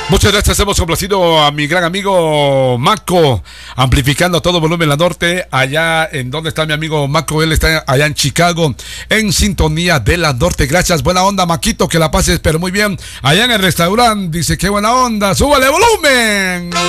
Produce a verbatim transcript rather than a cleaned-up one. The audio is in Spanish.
Muchas gracias, hemos complacido a mi gran amigo Maco, amplificando a todo volumen la norte, allá en donde está mi amigo Maco, él está allá en Chicago, en sintonía de la norte. Gracias, buena onda, Maquito, que la pases pero muy bien, allá en el restaurante, dice que buena onda, súbale volumen.